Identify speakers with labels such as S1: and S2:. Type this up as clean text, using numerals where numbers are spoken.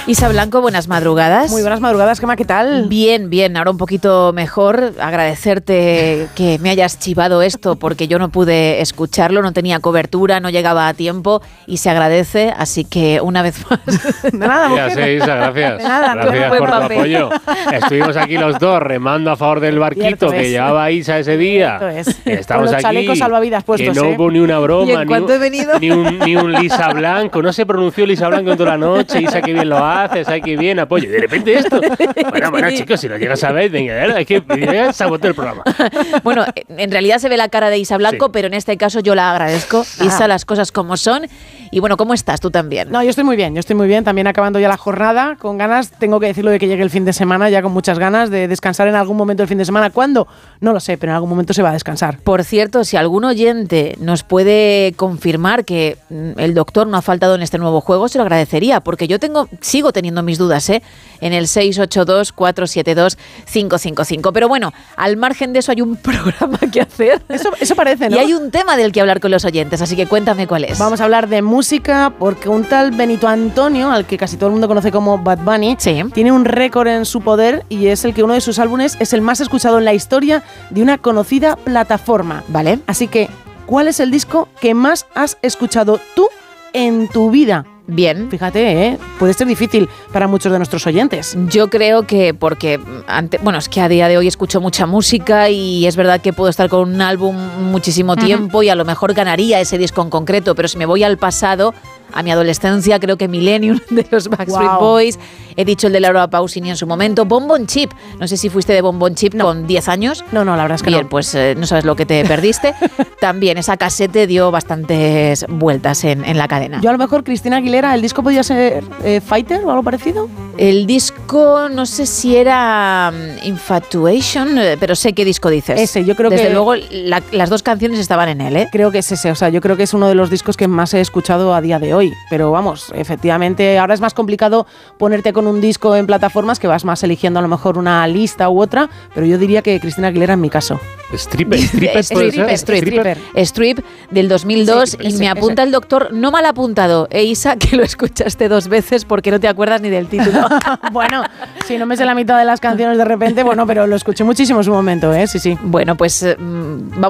S1: Isa Blanco, buenas madrugadas.
S2: Muy buenas madrugadas, Gemma, ¿qué tal?
S1: Bien, bien, ahora un poquito mejor. Agradecerte que me hayas chivado esto porque yo no pude escucharlo, no tenía cobertura, no llegaba a tiempo y se agradece, así que una vez más.
S2: De nada, mujer.
S3: Ya sé, Isa, gracias.
S2: De nada,
S3: Gracias
S1: buen
S3: por tu
S1: papel.
S3: apoyo. Estuvimos aquí los dos remando a favor del barquito
S2: Cierto
S3: que
S2: es.
S3: llevaba Isa ese día.
S2: Cierto es.
S3: Estamos
S2: Con los
S3: aquí,
S2: chalecos salvavidas puestos,
S3: que no
S2: ¿eh?
S3: hubo ni una broma,
S1: ¿Y en cuánto he venido?
S3: ni un Lisa Blanco. No se pronunció Lisa Blanco en toda la noche. Isa, qué bien lo haces, ay, qué bien, apoyo. Y de repente esto. Bueno, chicos, si lo llegas a ver, venga, es que saboteó el programa.
S1: Bueno, en realidad se ve la cara de Isa Blanco,
S3: Sí.
S1: pero en este caso yo la agradezco. Isa, las cosas como son. Y bueno, ¿cómo estás tú también?
S2: No, yo estoy muy bien, también acabando ya la jornada, con ganas, tengo que decirlo de que llegue el fin de semana, ya con muchas ganas de descansar en algún momento del fin de semana. ¿Cuándo? No lo sé, pero en algún momento se va a descansar.
S1: Por cierto, si algún oyente nos puede confirmar que el doctor no ha faltado en este nuevo juego, se lo agradecería, porque yo sigo teniendo mis dudas, en el 682-472-555. Pero bueno, al margen de eso hay un programa que hacer.
S2: Eso parece, ¿no?
S1: Y hay un tema del que hablar con los oyentes, así que cuéntame cuál es.
S2: Vamos a hablar de música porque un tal Benito Antonio, al que casi todo el mundo conoce como Bad Bunny,
S1: Sí.
S2: tiene un récord en su poder y es el que uno de sus álbumes es el más escuchado en la historia de una conocida plataforma.
S1: Vale.
S2: Así que, ¿cuál es el disco que más has escuchado tú en tu vida?
S1: Bien.
S2: Fíjate, puede ser difícil para muchos de nuestros oyentes.
S1: Yo creo que porque es que a día de hoy escucho mucha música y es verdad que puedo estar con un álbum muchísimo tiempo y a lo mejor ganaría ese disco en concreto, pero si me voy al pasado, a mi adolescencia, creo que Millennium de los Backstreet
S2: Wow.
S1: Boys, he dicho el de Laura Pausini en su momento, Bon Bon Chip, no sé si fuiste de Bon Bon Chip con 10 años.
S2: No, la verdad es que
S1: Bien,
S2: no.
S1: pues no sabes lo que te perdiste. También esa casete dio bastantes vueltas en la cadena.
S2: Yo a lo mejor, Cristina Aguilera, ¿el disco podía ser Fighter o algo parecido?
S1: El disco, no sé si era Infatuation, pero sé qué disco dices.
S2: Ese, yo creo
S1: Desde
S2: que-
S1: luego, las dos canciones estaban en él, ¿eh?
S2: Creo que es ese, o sea, yo creo que es uno de los discos que más he escuchado a día de hoy. Pero vamos, efectivamente, ahora es más complicado ponerte con un disco en plataformas que vas más eligiendo a lo mejor una lista u otra, pero yo diría que Cristina Aguilera en mi caso.
S3: Stripper, ¿puede ser?
S1: Strip del 2002
S2: Sí,
S1: y
S2: ese,
S1: me apunta el doctor, no mal apuntado, Isa, que lo escuchaste 2 veces porque no te acuerdas ni del título.
S2: Bueno, si no me sé la mitad de las canciones de repente, bueno, pero lo escuché muchísimo en su momento, sí, sí.
S1: Bueno, pues vamos